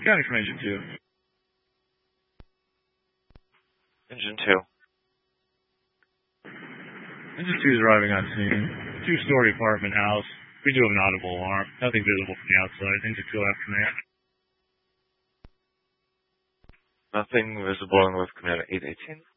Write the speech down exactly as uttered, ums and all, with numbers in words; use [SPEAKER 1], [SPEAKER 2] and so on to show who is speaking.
[SPEAKER 1] County from Engine two.
[SPEAKER 2] Engine two.
[SPEAKER 1] Engine two is arriving on scene. Two-story apartment house. We do have an audible alarm. Nothing visible from the outside. Engine two left command.
[SPEAKER 2] Nothing visible in with command eight eighteen.